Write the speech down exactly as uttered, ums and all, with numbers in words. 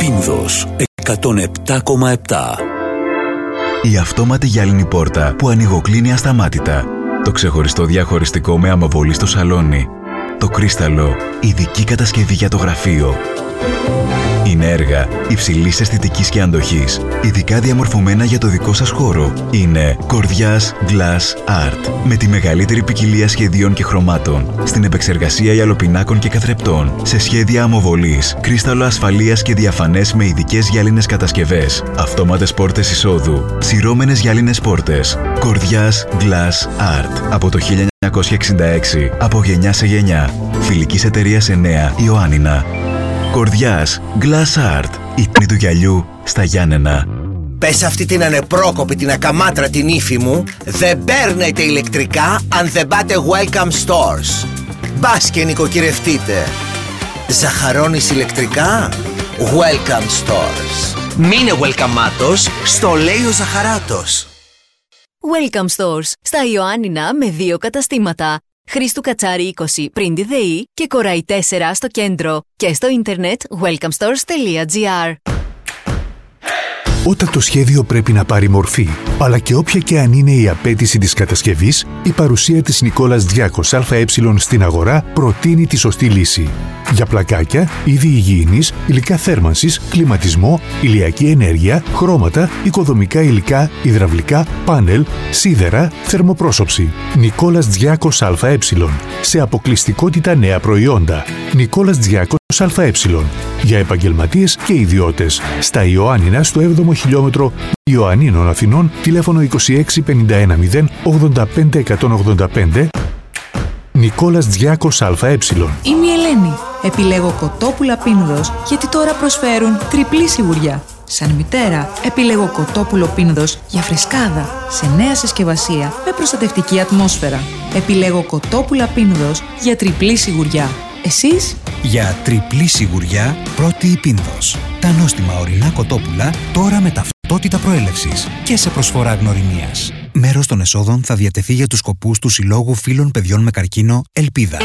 Πίνδος εκατόν επτά κόμμα επτά. Η αυτόματη γυάλινη πόρτα που ανοιγοκλίνει ασταμάτητα. Το ξεχωριστό διαχωριστικό με αμοβολή στο σαλόνι. Το κρίσταλο, ειδική κατασκευή για το γραφείο. Είναι έργα υψηλής αισθητικής και αντοχής, ειδικά διαμορφωμένα για το δικό σας χώρο. Είναι Κορδιάς Glass Art, με τη μεγαλύτερη ποικιλία σχεδίων και χρωμάτων, στην επεξεργασία γυαλοπινάκων και καθρεπτών, σε σχέδια αμοβολής, κρίσταλο ασφαλείας και διαφανές με ειδικές γυάλινες κατασκευές, αυτόματες πόρτες εισόδου, σειρώμενες γυάλινες πόρτες. Κορδιάς Glass Art, από το χίλια εννιακόσια εξήντα έξι, από γενιά σε γενιά. Φιλικής εταιρείας εννέα Ιωάννινα. Κορδιάς Glass Art, η τιμή του γυαλιού στα Γιάννενα. Πες αυτή την ανεπρόκοπη, την ακαμάτρα την ύφη μου, δεν παίρνετε ηλεκτρικά αν δεν πάτε Welcome Stores. Μπας και νοικοκυρευτείτε. Ζαχαρώνεις ηλεκτρικά? Welcome Stores. Μείνε welcomeάτος, στο λέει ο Ζαχαράτος. Welcome Stores, στα Ιωάννινα με δύο καταστήματα. Χρήστου Κατσάρη είκοσι πριν τη ΔΕΗ και Κοράη τέσσερα στο κέντρο και στο ίντερνετ welcome stores τελεία gr. Όταν το σχέδιο πρέπει να πάρει μορφή, αλλά και όποια και αν είναι η απέτηση της κατασκευής, η παρουσία της Νικόλας Διάκος ΑΕ στην αγορά προτείνει τη σωστή λύση. Για πλακάκια, είδη υγιεινής, υλικά θέρμανσης, κλιματισμό, ηλιακή ενέργεια, χρώματα, οικοδομικά υλικά, υδραυλικά, πάνελ, σίδερα, θερμοπρόσωψη. Νικόλας Διάκος ΑΕ. Σε αποκλειστικότητα νέα προϊόντα. Νικόλας Διάκος ΑΕ. Για επαγγελματίες και ιδιώτες. Στα Ιωάννινα, στο έβδομο χιλιόμετρο Ιωαννίνων Αθηνών, τηλέφωνο είκοσι έξι πενήντα ένα μηδέν ογδόντα πέντε εκατόν ογδόντα πέντε. Νικόλας Διάκος ΑΕ. Είμαι η Ελένη. Επιλέγω κοτόπουλα Πίνδος γιατί τώρα προσφέρουν τριπλή σιγουριά. Σαν μητέρα, επιλέγω κοτόπουλο Πίνδος για φρεσκάδα, σε νέα συσκευασία με προστατευτική ατμόσφαιρα. Επιλέγω κοτόπουλα Πίνδος για τριπλή σιγουριά. Εσείς? Για τριπλή σιγουριά, πρώτη η Πίνδος. Τα νόστιμα ορεινά κοτόπουλα τώρα με ταυτότητα προέλευσης και σε προσφορά γνωριμίας. Μέρος των εσόδων θα διατεθεί για τους σκοπούς του Συλλόγου Φίλων Παιδιών με Καρκίνο Ελπίδα.